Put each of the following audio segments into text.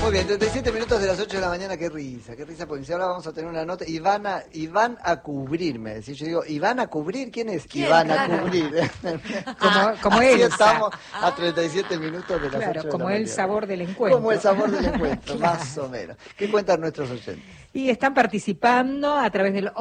Muy bien, 37 minutos de las 8 de la mañana, qué risa, porque si ahora vamos a tener una nota, y van a cubrirme, si yo digo, ¿y van a cubrir? ¿Quién es? ¿Quién? Y van Claro. a cubrir. Como Así Elsa. estamos a 37 minutos de las 8 de la Claro, como mañana. el sabor del encuentro. Como el sabor del encuentro, Claro. más o menos. ¿Qué cuentan nuestros oyentes? Y están participando a través del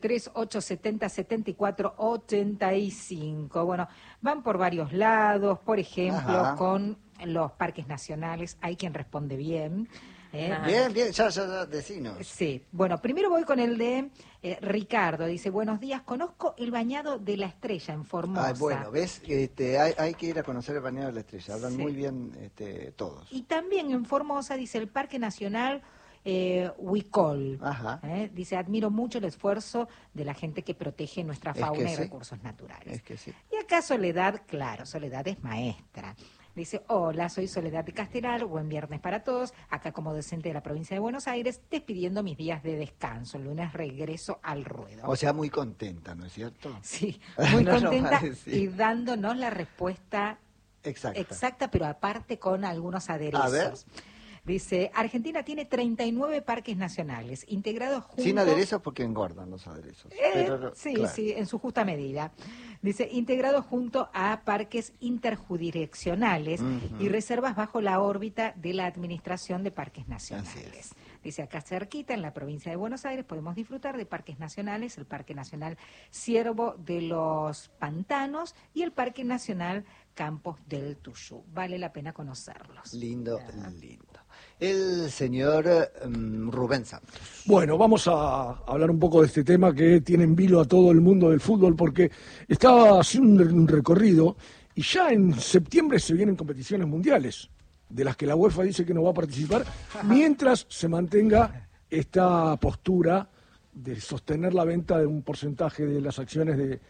11-3870-7485. Bueno, van por varios lados, por ejemplo, Ajá. con los parques nacionales. Hay quien responde bien. Bien, ya, decinos. Sí, bueno, primero voy con el de Ricardo. Dice, buenos días, conozco el bañado de la Estrella en Formosa. Ah, bueno, ¿ves? Hay que ir a conocer el bañado de la Estrella, hablan Sí. muy bien todos. Y también en Formosa, dice, el Parque Nacional Huicol. Ajá. Dice, admiro mucho el esfuerzo de la gente que protege nuestra Es que fauna y sí. recursos naturales. Es que sí. Y acá Soledad, claro, Soledad es maestra. Dice, hola, soy Soledad de Castelar, buen viernes para todos, acá como docente de la provincia de Buenos Aires, despidiendo mis días de descanso, el lunes regreso al ruedo. O sea, muy contenta, ¿no es cierto? Sí, muy No, no contenta parece. y dándonos la respuesta exacta, pero aparte con algunos aderezos. A ver. Dice, Argentina tiene 39 parques nacionales, integrados juntos... Sin aderezos porque engordan los aderezos. Pero, sí, claro. sí, en su justa medida. Dice, integrados junto a parques interjurisdiccionales y reservas bajo la órbita de la Administración de Parques Nacionales. Dice, acá cerquita, en la provincia de Buenos Aires, podemos disfrutar de parques nacionales, el Parque Nacional Ciervo de los Pantanos y el Parque Nacional Campos del Tuyú. Vale la pena conocerlos. Lindo, lindo. El señor Rubén Santos. Bueno, vamos a hablar un poco de este tema que tiene en vilo a todo el mundo del fútbol, porque estaba haciendo un recorrido y ya en septiembre se vienen competiciones mundiales, de las que la UEFA dice que no va a participar, mientras se mantenga esta postura de sostener la venta de un porcentaje de las acciones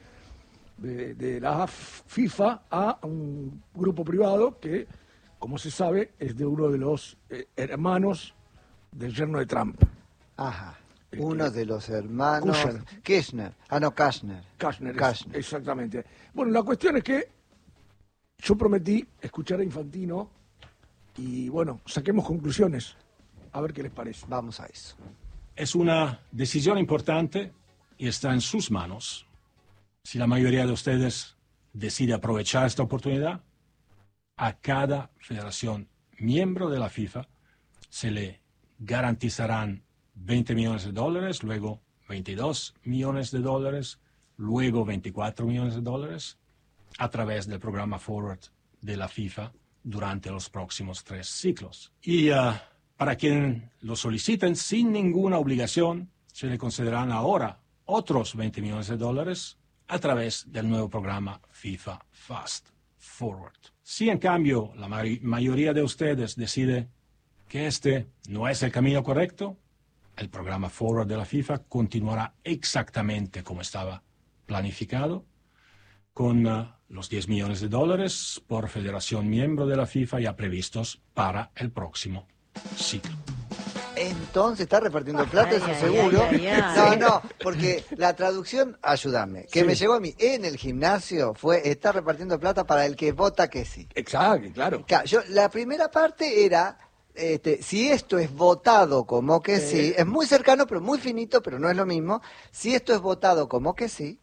de la FIFA a un grupo privado que, como se sabe, es de uno de los hermanos del yerno de Trump. Ajá. Uno de los hermanos... Kushner. Kashner, exactamente. Bueno, la cuestión es que yo prometí escuchar a Infantino y, bueno, saquemos conclusiones. A ver qué les parece. Vamos a eso. Es una decisión importante y está en sus manos. Si la mayoría de ustedes decide aprovechar esta oportunidad, a cada federación miembro de la FIFA se le garantizarán $20 millones, luego $22 millones, luego $24 millones a través del programa Forward de la FIFA durante los próximos 3 ciclos. Y para quien lo soliciten sin ninguna obligación, se le concederán ahora otros $20 millones a través del nuevo programa FIFA Fast Forward. Si en cambio la mayoría de ustedes decide que este no es el camino correcto, el programa Forward de la FIFA continuará exactamente como estaba planificado, con los $10 millones por federación miembro de la FIFA ya previstos para el próximo ciclo. Entonces está repartiendo plata, eso seguro. No, porque la traducción, ayúdame, que me llegó a mí en el gimnasio fue, está repartiendo plata para el que vota que sí. Exacto, claro. La primera parte era, si esto es votado como que sí, es muy cercano, pero muy finito, pero no es lo mismo. Si esto es votado como que sí,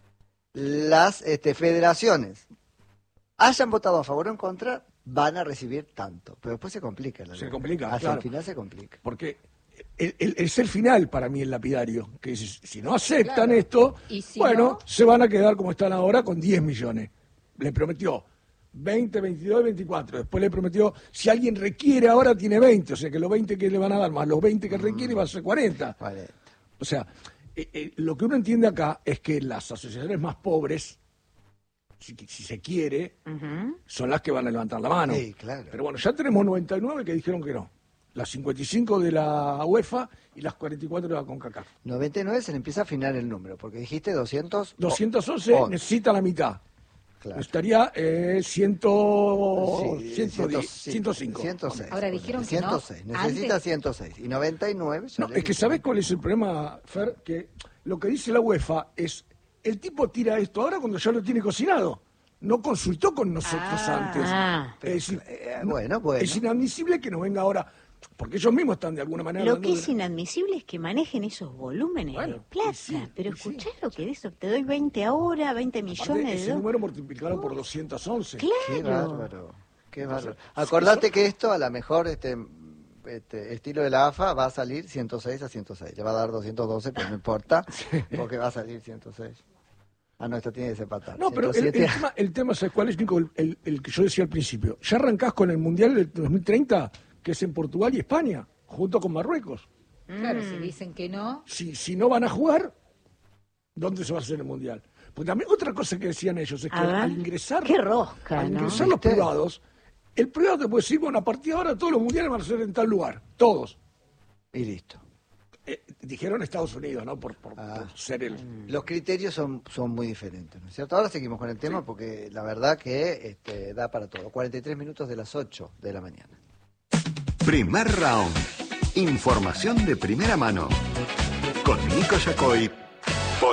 las federaciones hayan votado a favor o en contra, van a recibir tanto, pero después se complica. Se complica, hasta claro. el final se complica. Porque es el final para mí el lapidario, que si no aceptan esto, ¿Y si bueno, no? se van a quedar como están ahora con 10 millones. Le prometió 20, 22, 24. Después le prometió, si alguien requiere ahora tiene 20, o sea que los 20 que le van a dar más los 20 que requiere va a ser 40. O sea, lo que uno entiende acá es que las asociaciones más pobres, si se quiere, son las que van a levantar la mano. Sí, claro. Pero bueno, ya tenemos 99 que dijeron que no. Las 55 de la UEFA y las 44 de la CONCACAF. 99 se le empieza a afinar el número, porque dijiste 200... 211 necesita la mitad. Claro. Estaría 105. 106. Ahora dijeron que no. 106. Necesita Antes... 106. Y 99... No, es que ¿sabés cuál es el problema, Fer? Que lo que dice la UEFA es, el tipo tira esto ahora cuando ya lo tiene cocinado. No consultó con nosotros antes. Ah, Es decir, bueno. es inadmisible que nos venga ahora, porque ellos mismos están de alguna manera... Lo que es inadmisible es que manejen esos volúmenes de plata. Pero escuchá lo que de eso, te doy 20 ahora, 20 millones de dólares. Ese número multiplicado por 211. Claro. Qué bárbaro, qué bárbaro. Acordate que esto, a lo mejor, estilo de la AFA va a salir 106 a 106. Le va a dar 212, pero no importa, porque va a salir 106. Ah, no, esto tiene que ser patada. No, pero el tema, ¿sabes cuál es, Nico? El que yo decía al principio. Ya arrancás con el Mundial del 2030, que es en Portugal y España, junto con Marruecos. Claro, si dicen que no... Si no van a jugar, ¿dónde se va a hacer el Mundial? Porque también otra cosa que decían ellos es que al ingresar... ¡Qué rosca, al ¿no? ingresar los privados, el privado te puede decir, bueno, a partir de ahora todos los mundiales van a ser en tal lugar, todos. Y listo. Dijeron Estados Unidos, ¿no? Por ser el... Los criterios son muy diferentes, ¿no es cierto? Ahora seguimos con el tema porque la verdad que da para todo. 43 minutos de las 8 de la mañana. Primer round. Información de primera mano. Con Nico Yacoy